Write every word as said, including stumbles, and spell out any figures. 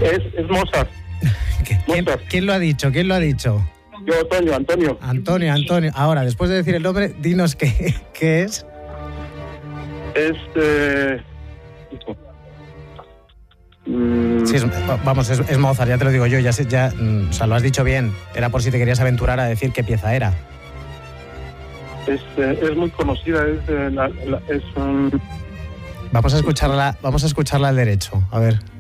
Es, es Mozart. ¿Quién, ¿Quién lo ha dicho? ¿Quién lo ha dicho? Yo, Antonio, Antonio. Antonio, Antonio. Ahora, después de decir el nombre, dinos qué, qué es. Es... Eh... Sí, es, vamos, es, es Mozart, ya te lo digo yo, ya, ya o sea, lo has dicho bien. Era por si te querías aventurar a decir qué pieza era. Es, eh, es muy conocida, es, eh, la, la, es um... Vamos a escucharla, vamos a escucharla al derecho, a ver.